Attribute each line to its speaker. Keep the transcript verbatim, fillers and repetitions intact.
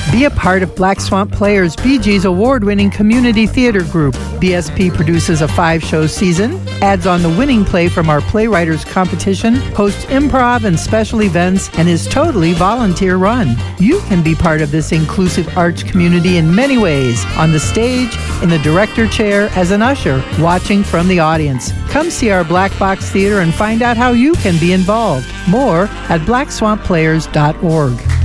Speaker 1: Be a part of Black Swamp Players, B G's award-winning community theater group. B S P produces a five-show season, adds on the winning play from our Playwriters competition, hosts improv and special events, and is totally volunteer-run. You can be part of this inclusive arts community in many ways, on the stage, in the director chair, as an usher, watching from the audience. Come see our Black Box Theater and find out how you can be involved. More at black swamp players dot org.